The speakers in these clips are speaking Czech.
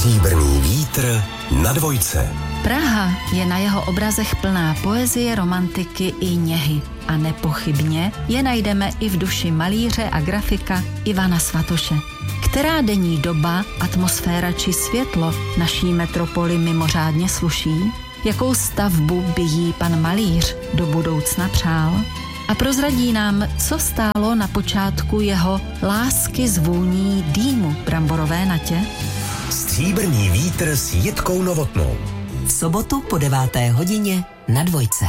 Stříbrný vítr na dvojce. Praha je na jeho obrazech plná poezie, romantiky i něhy. A nepochybně je najdeme i v duši malíře a grafika Ivana Svatoše. Která denní doba, atmosféra či světlo naší metropoli mimořádně sluší? Jakou stavbu by jí pan malíř do budoucna přál? A prozradí nám, co stálo na počátku jeho lásky z vůní dýmu bramborové natě? Stříbrný vítr s Jitkou Novotnou. V sobotu po 9. hodině na dvojce.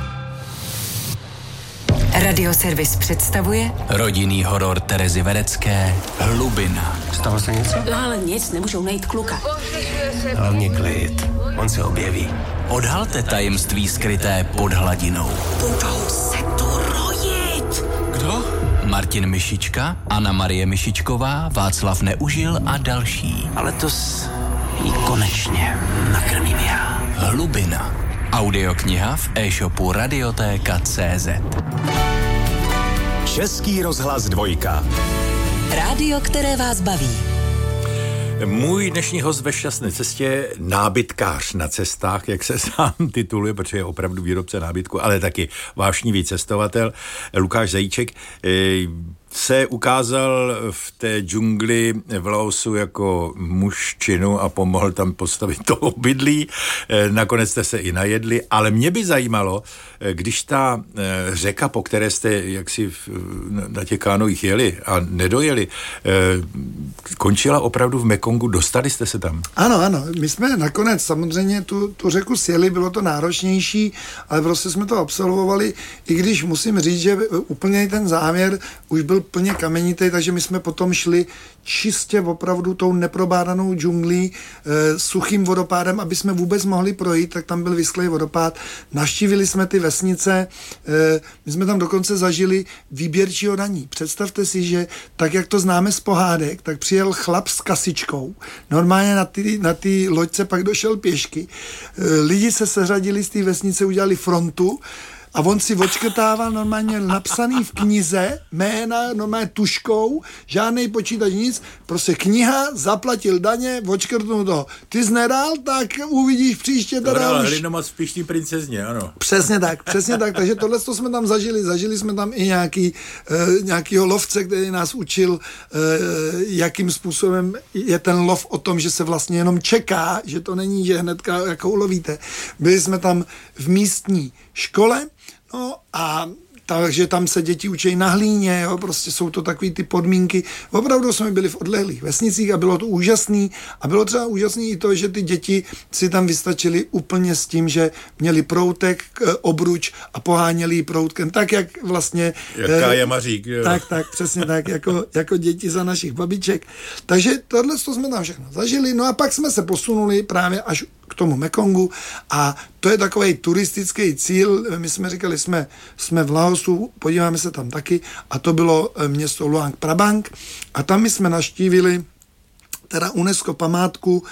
Radioservis představuje rodinný horor Terezy Verecké Hlubina. Stalo se něco? No ale nic, nemůžou najít kluka. Hlavně klid, on se objeví. Odhalte tajemství skryté pod hladinou. Budou se tu rojit. Kdo? Martin Myšička, Anna Marie Myšičková, Václav Neužil a další. Ale jí konečně nakrmím já. Hlubina. Audiokniha v e-shopu Radiotéka.cz. Český rozhlas dvojka. rádio, které vás baví. Můj dnešní host ve šťastné cestě, nábytkář na cestách, jak se sám tituluje, protože je opravdu výrobce nábytku, ale taky vášnivý cestovatel, Lukáš Zajíček, se ukázal v té džungli v Laosu jako muž činu a pomohl tam postavit to obydlí. Nakonec jste se i najedli, ale mě by zajímalo, když ta řeka, po které jste jaksi na těch kánojích jeli a nedojeli, končila opravdu v Mekongu, dostali jste se tam? Ano, my jsme nakonec samozřejmě tu řeku sjeli, bylo to náročnější, ale prostě jsme to absolvovali, i když musím říct, že úplně ten závěr už byl plně kamenitý, takže my jsme potom šli čistě opravdu tou neprobádanou džunglí, suchým vodopádem, aby jsme vůbec mohli projít, tak tam byl vyschlý vodopád. Navštívili jsme ty vesnice, my jsme tam dokonce zažili výběrčího daní. Představte si, že tak, jak to známe z pohádek, tak přijel chlap s kasičkou, normálně na ty loďce pak došel pěšky. Lidi se seřadili z té vesnice, udělali frontu, a on si odškrtával normálně napsaný v knize jména, normálně tuškou, žádnej počítač, nic, prostě kniha, zaplatil daně, odškrtnul toho. Ty jsi nedal, tak uvidíš příště teda už. Hlinomat v Pištní princezně, ano. Přesně tak, takže tohle jsme tam zažili jsme tam i nějakýho lovce, který nás učil, jakým způsobem je ten lov o tom, že se vlastně jenom čeká, že to není, že hnedka jako ulovíte. Byli jsme tam v místní škole, no a takže tam se děti učí na hlíně, jo, prostě jsou to takový ty podmínky. Opravdu jsme byli v odlehlých vesnicích a bylo to úžasný. A bylo třeba úžasný i to, že ty děti si tam vystačili úplně s tím, že měli proutek, obruč a poháněli ji proutkem, tak jak vlastně... Jaká je Mařík, jo. Tak, přesně tak, jako děti za našich babiček. Takže tohle jsme tam všechno zažili. No a pak jsme se posunuli právě až k tomu Mekongu a to je takovej turistický cíl. My jsme říkali, jsme v Laosu, podíváme se tam taky a to bylo město Luang Prabang a tam my jsme navštívili teda UNESCO památku,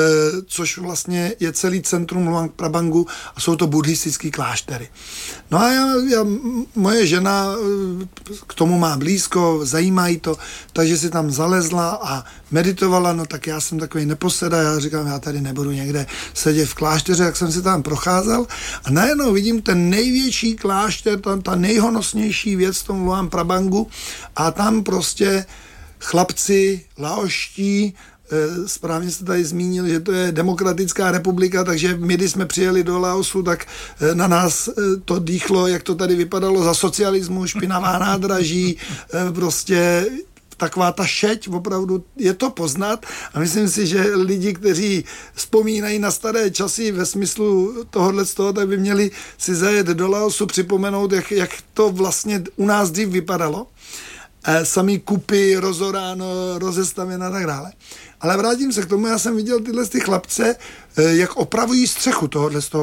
což vlastně je celý centrum Luang Prabangu a jsou to buddhistický kláštery. No a moje žena k tomu má blízko, zajímá jí to, takže si tam zalezla a meditovala, no tak já jsem takový neposeda, já říkám, já tady nebudu někde sedět v klášteře, jak jsem si tam procházel a najednou vidím ten největší klášter, tam ta nejhonosnější věc v tom Luang Prabangu a tam prostě chlapci laoští, správně jste tady zmínil, že to je demokratická republika, takže my, když jsme přijeli do Laosu, tak na nás to dýchlo, jak to tady vypadalo za socialismu, špinavá nádraží, prostě taková ta šeť, opravdu je to poznat a myslím si, že lidi, kteří vzpomínají na staré časy ve smyslu tohohle z toho, tak by měli si zajet do Laosu, připomenout, jak to vlastně u nás dřív vypadalo. Samý kupy, rozoráno, rozestavěno a tak dále. Ale vrátím se k tomu, já jsem viděl ty chlapce, jak opravují střechu tohohle z toho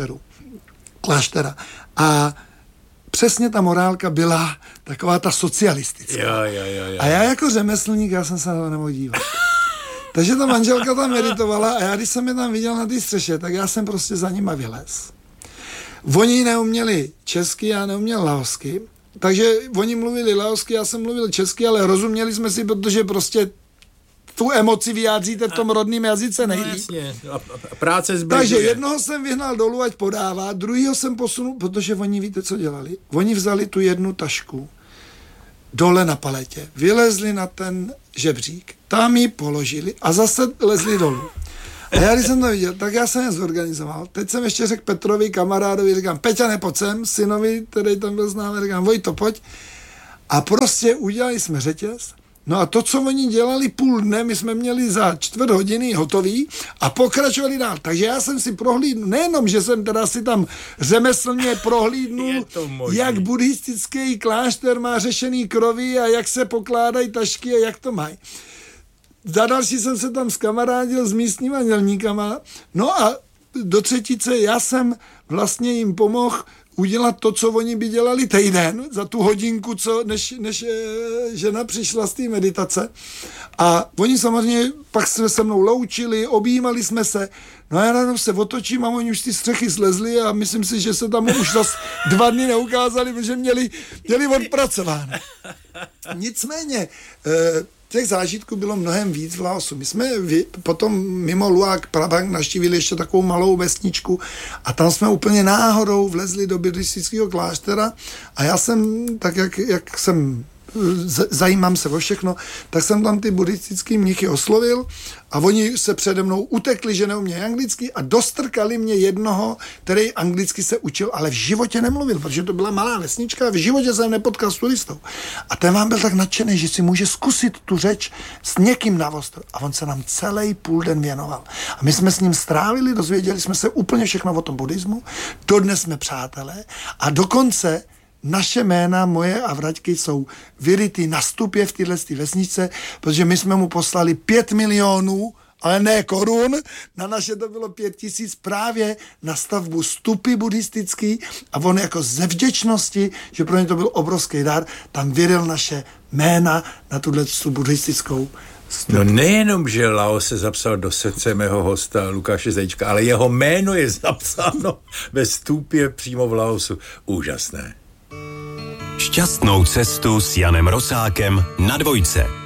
kláštera. A přesně ta morálka byla taková ta socialistická. Jo. A já jako řemeslník, já jsem se na to nemohl dívat. Takže ta manželka tam meditovala a já, když jsem je tam viděl na té střeše, tak já jsem prostě za nima vylez. Oni neuměli česky, já neuměl laosky, takže oni mluvili laosky, já jsem mluvil česky, ale rozuměli jsme si, protože prostě tu emoci vyjádříte v tom rodném jazyce nejlíp. No jasně, a práce zbližuje. Takže jednoho jsem vyhnal dolů, ať podává, druhýho jsem posunul, protože oni víte, co dělali? Oni vzali tu jednu tašku dole na paletě, vylezli na ten žebřík, tam ji položili a zase lezli dolů. A já, když jsem to viděl, tak já jsem je zorganizoval. Teď jsem ještě řekl Petrovi, kamarádovi, říkám, Peťa, nepojď sem, synovi, který tam byl s námi, říkám, Vojto, pojď. A prostě udělali jsme řetěz. No a to, co oni dělali půl dne, my jsme měli za 4 hodiny hotový a pokračovali dál. Takže já jsem si prohlídnul, nejenom, že jsem teda si tam řemeslně prohlídnul, jak buddhistický klášter má řešený krovy a jak se pokládají tašky a jak to mají. Za další jsem se tam skamarádil s místníma dělníkama. No a do třetice já jsem vlastně jim pomohl udělat to, co oni by dělali týden za tu hodinku, než žena přišla z té meditace. A oni samozřejmě pak se mnou loučili, objímali jsme se. No a já najednou se otočím a oni už ty střechy slezli a myslím si, že se tam už zase 2 dny neukázali, protože měli odpracováno. Nicméně, těch zážitků bylo mnohem víc v Laosu. My jsme potom mimo Luang Prabang navštívili ještě takovou malou vesničku a tam jsme úplně náhodou vlezli do buddhistického kláštera a já jsem, tak jak jsem zajímám se o všechno, tak jsem tam ty buddhistický mnichy oslovil a oni se přede mnou utekli, že neumějí anglicky a dostrkali mě jednoho, který anglicky se učil, ale v životě nemluvil, protože to byla malá vesnička a v životě jsem nepotkal s turistou. A ten vám byl tak nadšený, že si může zkusit tu řeč s někým na ostro. A on se nám celý půl den věnoval. A my jsme s ním strávili, dozvěděli jsme se úplně všechno o tom buddhismu, dodnes jsme přátelé a dokonce naše jména, moje a Vraťky, jsou vyrytý na stupě v této vesničce, protože my jsme mu poslali 5 milionů, ale ne korun, na naše to bylo 5 000 právě na stavbu stupy buddhistický a on jako ze vděčnosti, že pro ně to byl obrovský dar, tam vyryl naše jména na tuhle buddhistickou stupu. No nejenom, že Laos se zapsal do srdce mého hosta Lukáše Zajíčka, ale jeho jméno je zapsáno ve stupě přímo v Laosu. Úžasné. Šťastnou cestu s Janem Rosákem na Dvojce.